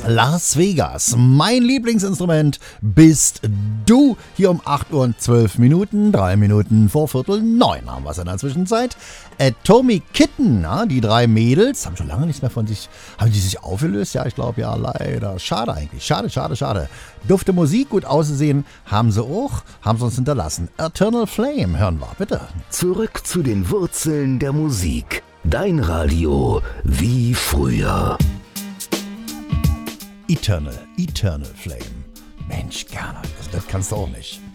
Las Vegas, mein Lieblingsinstrument bist du. Hier um 8 Uhr und 12 Minuten, 3 Minuten vor 8:45 haben wir es in der Zwischenzeit. Atomic Kitten, ja, die drei Mädels, haben schon lange nichts mehr von sich, haben die sich aufgelöst? Ja, ich glaube ja, leider. Schade eigentlich, schade. Dufte Musik, gut aussehen, haben sie auch, haben sie uns hinterlassen. Eternal Flame, hören wir, bitte. Zurück zu den Wurzeln der Musik. Dein Radio wie früher. Eternal Flame. Mensch, gerne, das kannst du auch nicht.